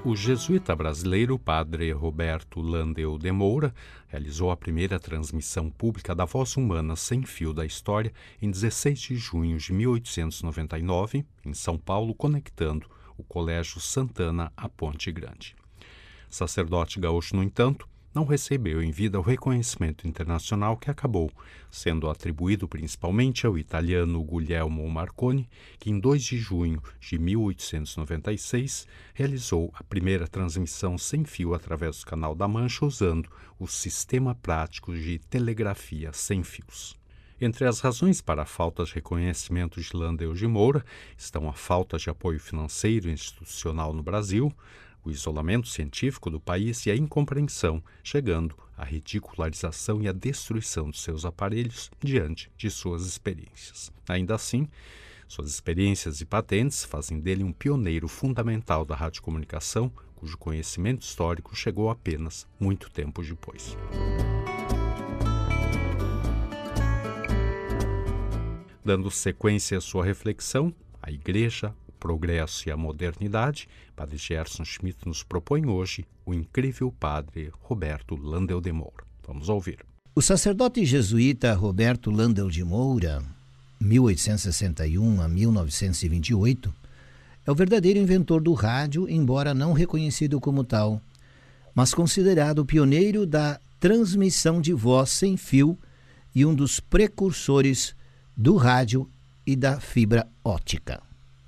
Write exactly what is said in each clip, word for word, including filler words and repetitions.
O jesuíta brasileiro padre Roberto Landel de Moura realizou a primeira transmissão pública da voz humana sem fio da história em dezesseis de junho de mil oitocentos e noventa e nove, em São Paulo, conectando o Colégio Santana à Ponte Grande. Sacerdote gaúcho, no entanto, não recebeu em vida o reconhecimento internacional que acabou sendo atribuído principalmente ao italiano Guglielmo Marconi, que em dois de junho de mil oitocentos e noventa e seis realizou a primeira transmissão sem fio através do Canal da Mancha usando o sistema prático de telegrafia sem fios. Entre as razões para a falta de reconhecimento de Landel de Moura estão a falta de apoio financeiro e institucional no Brasil, o isolamento científico do país e a incompreensão, chegando à ridicularização e à destruição de seus aparelhos diante de suas experiências. Ainda assim, suas experiências e patentes fazem dele um pioneiro fundamental da radiocomunicação, cujo conhecimento histórico chegou apenas muito tempo depois. Dando sequência à sua reflexão, a Igreja, Progresso e a Modernidade, Padre Gerson Schmidt nos propõe hoje o incrível Padre Roberto Landel de Moura. Vamos ouvir. O sacerdote jesuíta Roberto Landel de Moura, mil oitocentos e sessenta e um a mil novecentos e vinte e oito, é o verdadeiro inventor do rádio, embora não reconhecido como tal, mas considerado o pioneiro da transmissão de voz sem fio e um dos precursores do rádio e da fibra óptica.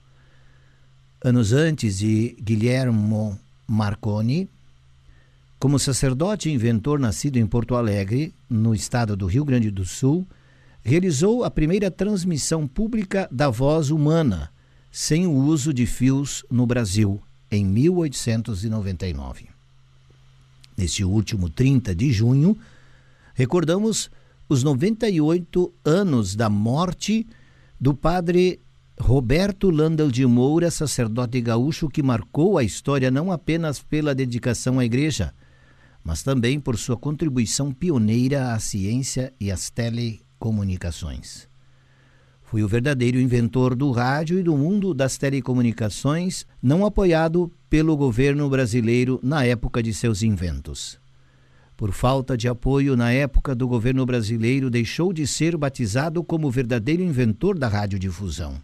Anos antes de Guglielmo Marconi, como sacerdote e inventor nascido em Porto Alegre, no estado do Rio Grande do Sul, realizou a primeira transmissão pública da voz humana, sem o uso de fios no Brasil, em mil oitocentos e noventa e nove. Neste último trinta de junho, recordamos os noventa e oito anos da morte do padre Roberto Landel de Moura, sacerdote gaúcho que marcou a história não apenas pela dedicação à igreja, mas também por sua contribuição pioneira à ciência e às telecomunicações. Foi o verdadeiro inventor do rádio e do mundo das telecomunicações, não apoiado pelo governo brasileiro na época de seus inventos. Por falta de apoio na época do governo brasileiro, deixou de ser batizado como o verdadeiro inventor da radiodifusão.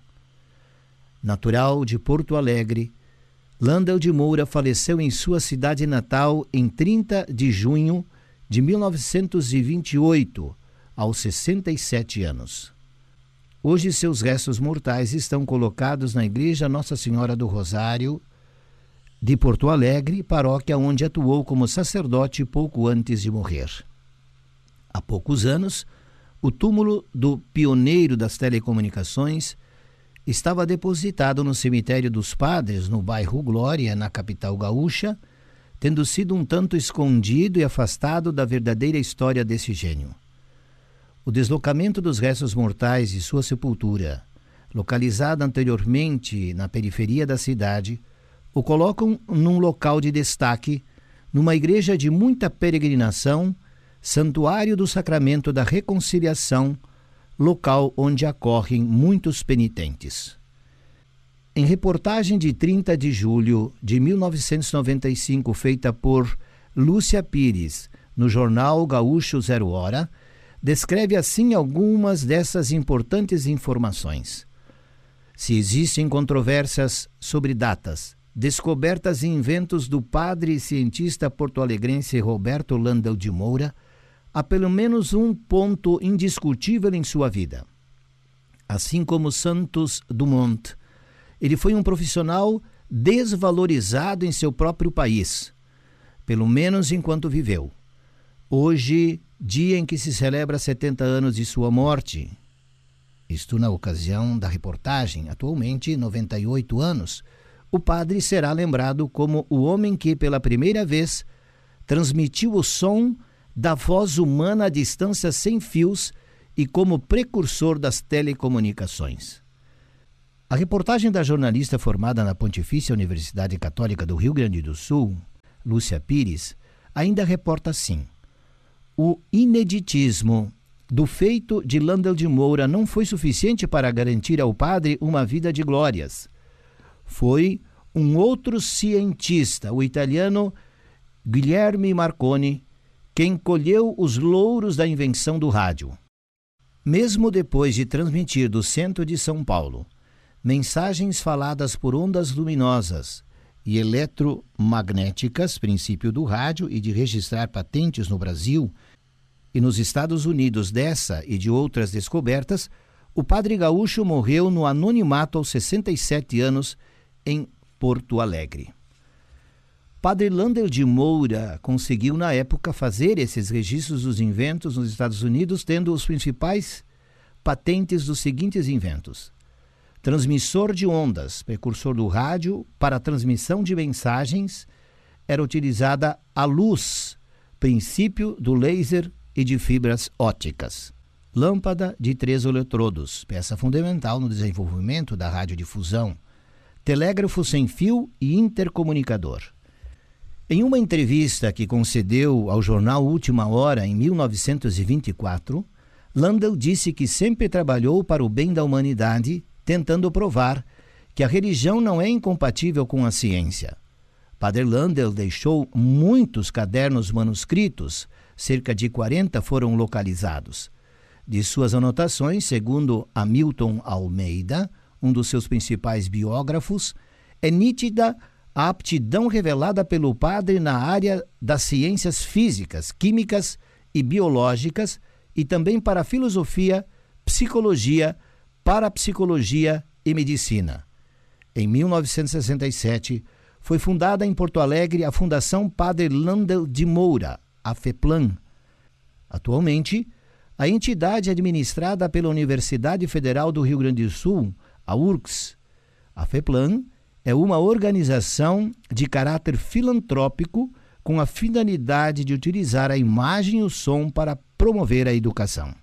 Natural de Porto Alegre, Landel de Moura faleceu em sua cidade natal em trinta de junho de mil novecentos e vinte e oito, aos sessenta e sete anos. Hoje seus restos mortais estão colocados na Igreja Nossa Senhora do Rosário de Porto Alegre, paróquia onde atuou como sacerdote pouco antes de morrer. Há poucos anos, o túmulo do pioneiro das telecomunicações estava depositado no cemitério dos Padres, no bairro Glória, na capital gaúcha, tendo sido um tanto escondido e afastado da verdadeira história desse gênio. O deslocamento dos restos mortais e sua sepultura, localizada anteriormente na periferia da cidade, o colocam num local de destaque, numa igreja de muita peregrinação, Santuário do Sacramento da Reconciliação, local onde acorrem muitos penitentes. Em reportagem de trinta de julho de mil novecentos e noventa e cinco, feita por Lúcia Pires, no jornal Gaúcho Zero Hora, descreve assim algumas dessas importantes informações. Se existem controvérsias sobre datas, descobertas e inventos do padre e cientista porto-alegrense Roberto Landel de Moura, há pelo menos um ponto indiscutível em sua vida. Assim como Santos Dumont, ele foi um profissional desvalorizado em seu próprio país, pelo menos enquanto viveu. Hoje, dia em que se celebra setenta anos de sua morte, isto na ocasião da reportagem, atualmente noventa e oito anos, o padre será lembrado como o homem que, pela primeira vez, transmitiu o som da voz humana à distância sem fios e como precursor das telecomunicações. A reportagem da jornalista formada na Pontifícia Universidade Católica do Rio Grande do Sul, Lúcia Pires, ainda reporta assim: o ineditismo do feito de Landel de Moura não foi suficiente para garantir ao padre uma vida de glórias. Foi um outro cientista, o italiano Guilherme Marconi, quem colheu os louros da invenção do rádio. Mesmo depois de transmitir do centro de São Paulo mensagens faladas por ondas luminosas e eletromagnéticas, princípio do rádio, e de registrar patentes no Brasil e nos Estados Unidos dessa e de outras descobertas, o padre gaúcho morreu no anonimato aos sessenta e sete anos em Porto Alegre. Padre Landel de Moura conseguiu, na época, fazer esses registros dos inventos nos Estados Unidos, tendo os principais patentes dos seguintes inventos: transmissor de ondas, precursor do rádio. Para a transmissão de mensagens era utilizada a luz, princípio do laser e de fibras ópticas. Lâmpada de três eletrodos, peça fundamental no desenvolvimento da radiodifusão. Telégrafo sem fio e intercomunicador. Em uma entrevista que concedeu ao jornal Última Hora em mil novecentos e vinte e quatro, Landel disse que sempre trabalhou para o bem da humanidade, tentando provar que a religião não é incompatível com a ciência. Padre Landel deixou muitos cadernos manuscritos, cerca de quarenta foram localizados. De suas anotações, segundo Hamilton Almeida, um dos seus principais biógrafos, é nítida a aptidão revelada pelo padre na área das ciências físicas, químicas e biológicas, e também para a filosofia, psicologia, parapsicologia e medicina. Em mil novecentos e sessenta e sete, foi fundada em Porto Alegre a Fundação Padre Landel de Moura, a FEPLAN. Atualmente, a entidade é administrada pela Universidade Federal do Rio Grande do Sul, a U R C S. A FEPLAN é uma organização de caráter filantrópico com a finalidade de utilizar a imagem e o som para promover a educação.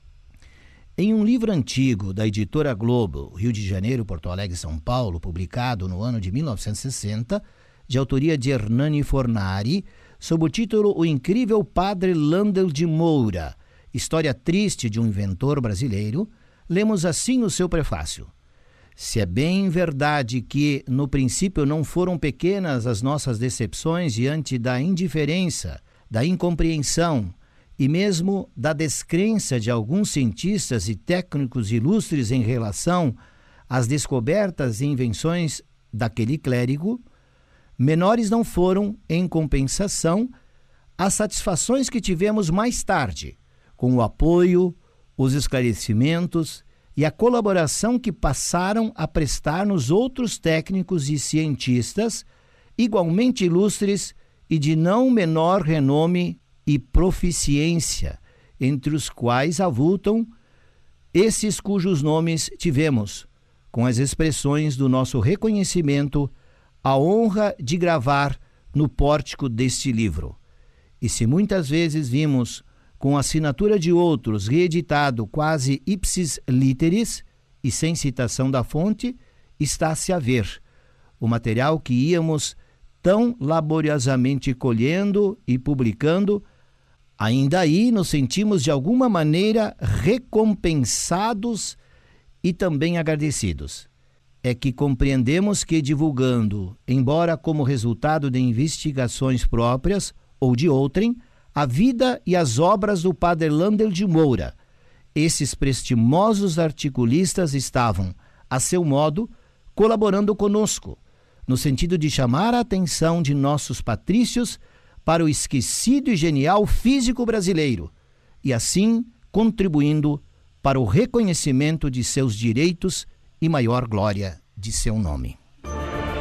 Em um livro antigo da editora Globo, Rio de Janeiro, Porto Alegre e São Paulo, publicado no ano de mil novecentos e sessenta, de autoria de Hernani Fornari, sob o título O Incrível Padre Landel de Moura, História Triste de um Inventor Brasileiro, lemos assim no seu prefácio: se é bem verdade que, no princípio, não foram pequenas as nossas decepções diante da indiferença, da incompreensão e mesmo da descrença de alguns cientistas e técnicos ilustres em relação às descobertas e invenções daquele clérigo, menores não foram, em compensação, as satisfações que tivemos mais tarde, com o apoio, os esclarecimentos e a colaboração que passaram a prestar-nos outros técnicos e cientistas, igualmente ilustres e de não menor renome e proficiência, entre os quais avultam esses cujos nomes tivemos, com as expressões do nosso reconhecimento, a honra de gravar no pórtico deste livro. E se muitas vezes vimos, com a assinatura de outros, reeditado quase ipsis literis e sem citação da fonte, está-se a ver o material que íamos tão laboriosamente colhendo e publicando. Ainda aí nos sentimos de alguma maneira recompensados e também agradecidos. É que compreendemos que divulgando, embora como resultado de investigações próprias ou de outrem, a vida e as obras do Padre Landel de Moura, esses prestimosos articulistas estavam, a seu modo, colaborando conosco, no sentido de chamar a atenção de nossos patrícios para o esquecido e genial físico brasileiro, e assim contribuindo para o reconhecimento de seus direitos e maior glória de seu nome.